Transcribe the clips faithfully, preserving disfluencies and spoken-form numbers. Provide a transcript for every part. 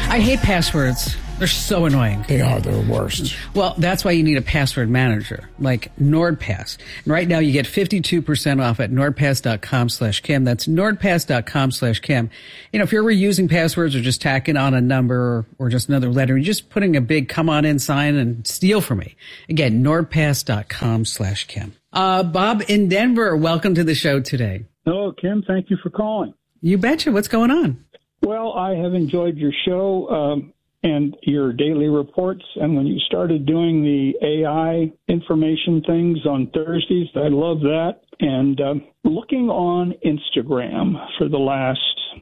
I hate passwords. They're so annoying. They are. They're the worst. Well, that's why you need a password manager like NordPass. And right now you get fifty-two percent off at nordpass.com slash Kim. That's nordpass.com slash Kim. You know, if you're reusing passwords or just tacking on a number or just another letter, you're just putting a big come on in sign and steal from me. Again, nordpass.com slash Kim. Uh, Bob in Denver, welcome to the show today. Hello, Kim. Thank you for calling. You betcha. What's going on? Well, I have enjoyed your show um, and your daily reports. And when you started doing the A I information things on Thursdays, I love that. And um, looking on Instagram for the last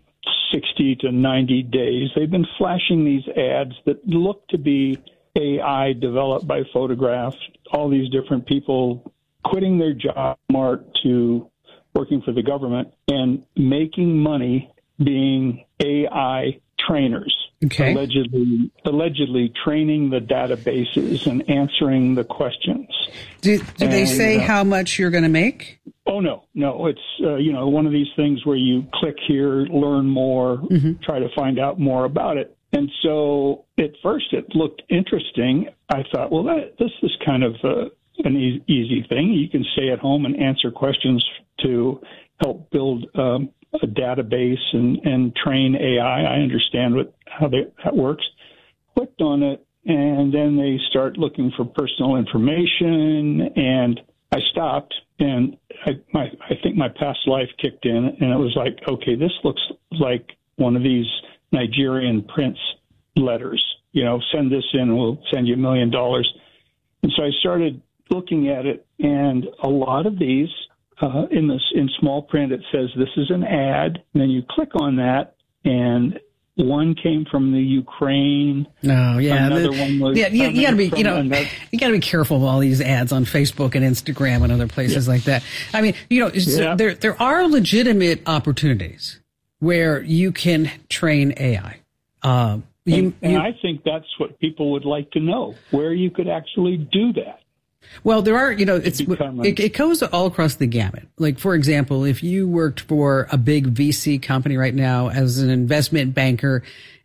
sixty to ninety days, they've been flashing these ads that look to be A I developed by photographs, all these different people quitting their job smart to working for the government and making money being A I trainers, okay. allegedly allegedly training the databases and answering the questions. Do, do and, they say uh, how much you're going to make? Oh, no, no. It's, uh, you know, one of these things where you click here, learn more, mm-hmm. try to find out more about it. And so at first it looked interesting. I thought, well, that, this is kind of uh, an e- easy thing. You can stay at home and answer questions to help build um, a database and, and train A I. I understand what how they, that works. Clicked on it, and then they start looking for personal information, and I stopped, and I, my, I think my past life kicked in, and it was like, okay, this looks like one of these Nigerian prince letters. You know, send this in, and we'll send you a million dollars. And so I started looking at it, and a lot of these, Uh, in this in small print, it says this is an ad. And then you click on that, and one came from the Ukraine. Oh yeah, another the, one was yeah. You, you got to be, you know, another. you got to be careful of all these ads on Facebook and Instagram and other places yeah. like that. I mean, you know, yeah. there there are legitimate opportunities where you can train A I. Um, you, and, and you, I think that's what people would like to know, where you could actually do that. Well, there are, you know, it's it, it goes all across the gamut. Like, for example, if you worked for a big V C company right now as an investment banker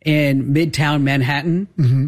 in Midtown Manhattan, mm-hmm.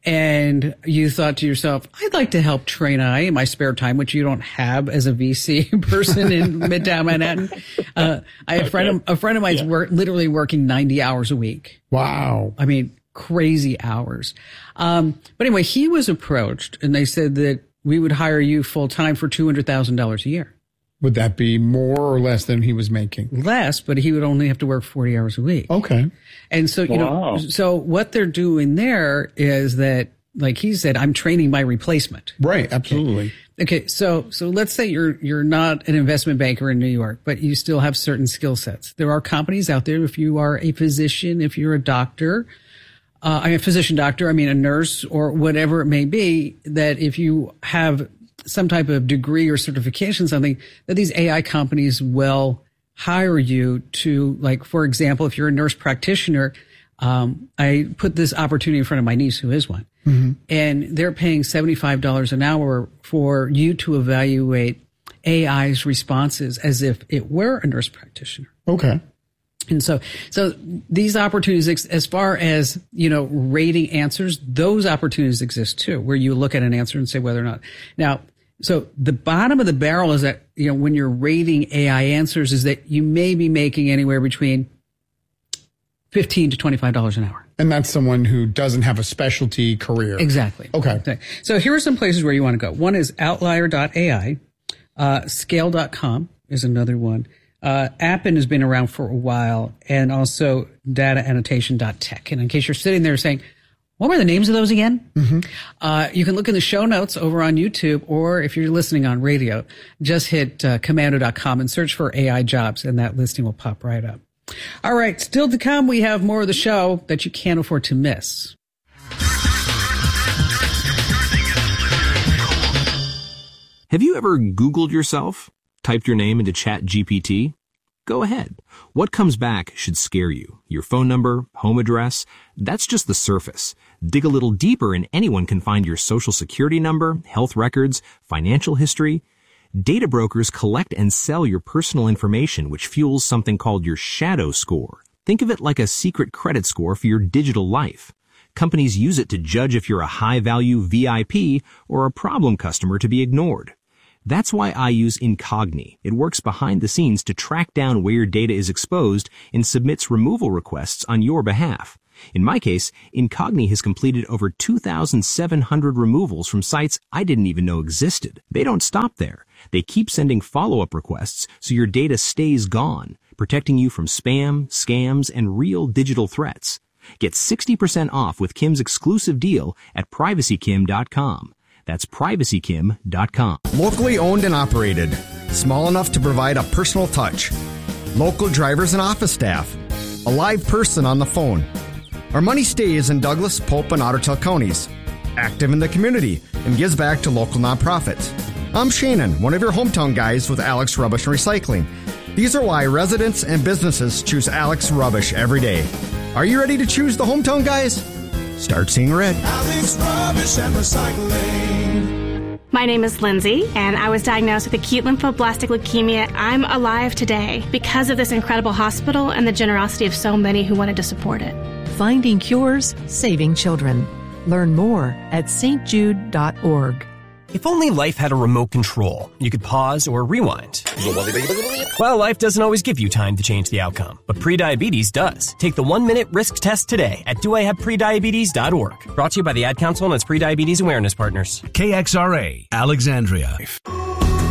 and you thought to yourself, I'd like to help train A I in my spare time, which you don't have as a V C person in Midtown Manhattan. Uh, I have a friend of, a friend of mine's yeah. work, literally working ninety hours a week. Wow. I mean, crazy hours. Um, but anyway, he was approached, and they said that we would hire you full time for two hundred thousand dollars a year. Would that be more or less than he was making? Less, but he would only have to work forty hours a week. Okay. And so, you wow. know, so what they're doing there is that, like he said, I'm training my replacement. Right. Absolutely. Okay. okay so, so let's say you're, you're not an investment banker in New York, but you still have certain skill sets. There are companies out there. If you are a physician, if you're a doctor, Uh, I'm a physician doctor, I mean a nurse or whatever it may be, that if you have some type of degree or certification, something, that these A I companies will hire you to, like, for example, if you're a nurse practitioner, um, I put this opportunity in front of my niece who is one, mm-hmm. and they're paying seventy-five dollars an hour for you to evaluate A I's responses as if it were a nurse practitioner. Okay. And so, so these opportunities, as far as, you know, rating answers, those opportunities exist too, where you look at an answer and say whether or not. Now, so the bottom of the barrel is that, you know, when you're rating A I answers is that you may be making anywhere between fifteen to twenty-five dollars an hour. And that's someone who doesn't have a specialty career. Exactly. Okay. okay. So here are some places where you want to go. One is outlier dot A I. Uh, scale dot com is another one. Uh, Appen has been around for a while, and also data annotation dot tech. And in case you're sitting there saying, what were the names of those again? Mm-hmm. Uh, you can look in the show notes over on YouTube, or if you're listening on radio, just hit uh, commando dot com and search for A I jobs, and that listing will pop right up. All right, still to come, we have more of the show that you can't afford to miss. Have you ever Googled yourself? Typed your name into Chat G P T? Go ahead. What comes back should scare you. Your phone number, home address, that's just the surface. Dig a little deeper and anyone can find your social security number, health records, financial history. Data brokers collect and sell your personal information, which fuels something called your shadow score. Think of it like a secret credit score for your digital life. Companies use it to judge if you're a high-value V I P or a problem customer to be ignored. That's why I use Incogni. It works behind the scenes to track down where your data is exposed and submits removal requests on your behalf. In my case, Incogni has completed over two thousand seven hundred removals from sites I didn't even know existed. They don't stop there. They keep sending follow-up requests so your data stays gone, protecting you from spam, scams, and real digital threats. Get sixty percent off with Kim's exclusive deal at privacy kim dot com. That's privacy kim dot com. Locally owned and operated. Small enough to provide a personal touch. Local drivers and office staff. A live person on the phone. Our money stays in Douglas, Pope, and Ottertail counties. Active in the community and gives back to local nonprofits. I'm Shannon, one of your hometown guys with Alex Rubbish and Recycling. These are why residents and businesses choose Alex Rubbish every day. Are you ready to choose the hometown guys? Start seeing red. Alex Rubbish and Recycling. My name is Lindsay, and I was diagnosed with acute lymphoblastic leukemia. I'm alive today because of this incredible hospital and the generosity of so many who wanted to support it. Finding cures, saving children. Learn more at s t jude dot org. If only life had a remote control, you could pause or rewind. Well, life doesn't always give you time to change the outcome, but prediabetes does. Take the one-minute risk test today at do I have prediabetes dot org. Brought to you by the Ad Council and its Prediabetes Awareness Partners. K X R A, Alexandria.